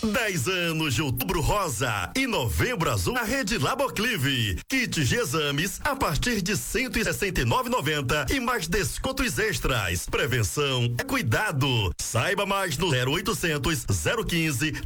10 anos de Outubro Rosa e Novembro Azul na rede Laboclive. Kits de exames a partir de R$169,90 e mais descontos extras. Prevenção é cuidado. Saiba mais no 0800 015